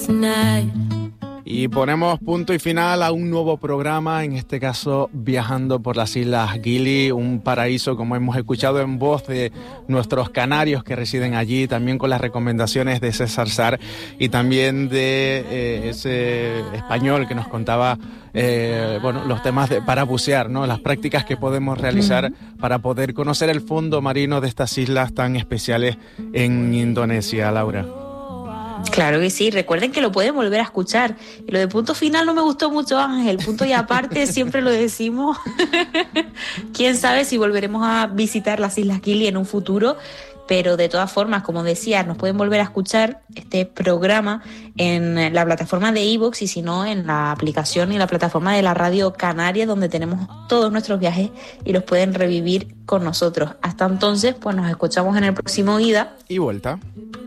Y ponemos punto y final a un nuevo programa, en este caso viajando por las Islas Gili, un paraíso como hemos escuchado en voz de nuestros canarios que residen allí, también con las recomendaciones de César Sar y también de ese español que nos contaba los temas para bucear, ¿no? Las prácticas que podemos realizar para poder conocer el fondo marino de estas islas tan especiales en Indonesia, Laura. Claro que sí, recuerden que lo pueden volver a escuchar. Y lo de punto final no me gustó mucho, Ángel, punto y aparte siempre lo decimos. Quién sabe si volveremos a visitar las Islas Gili en un futuro, pero de todas formas, como decía, nos pueden volver a escuchar este programa en la plataforma de iVoox y si no en la aplicación y la plataforma de la Radio Canaria, donde tenemos todos nuestros viajes y los pueden revivir con nosotros. Hasta entonces, pues nos escuchamos en el próximo Ida y Vuelta.